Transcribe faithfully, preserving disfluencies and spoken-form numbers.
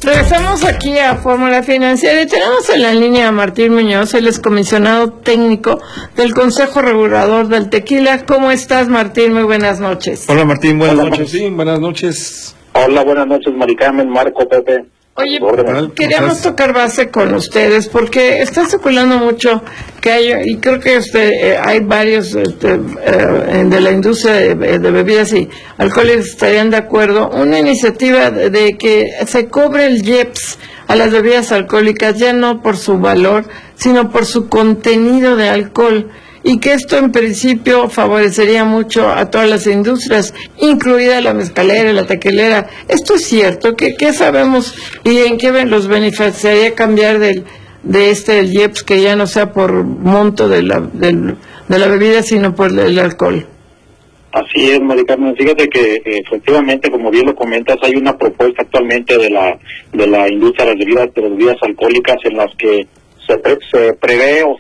Regresamos aquí a Fórmula Financiera y tenemos en la línea a Martín Muñoz, él es comisionado técnico del Consejo Regulador del Tequila. ¿Cómo estás, Martín? Muy buenas noches. Hola, Martín, buenas Hola, noches. Sí, buenas noches. Hola, buenas noches, Maricarmen, Marco, Pepe. Oye, Órale, queríamos tocar base con ustedes porque está circulando mucho que hay, y creo que usted, eh, hay varios este, eh, de la industria de, de bebidas y alcoholes estarían de acuerdo, una iniciativa de, de que se cobre el I E P S a las bebidas alcohólicas, ya no por su valor, sino por su contenido de alcohol, y que esto en principio favorecería mucho a todas las industrias, incluida la mezcalera y la tequilera. ¿Esto es cierto? ¿Qué, qué sabemos y en qué los beneficiaría cambiar del, de este el I E P S, que ya no sea por monto de la, del, de la bebida, sino por el alcohol? Así es, Maricarmen. Fíjate que eh, efectivamente, como bien lo comentas, hay una propuesta actualmente de la de la industria de las bebidas, de las bebidas alcohólicas en las que se, pre, se prevé o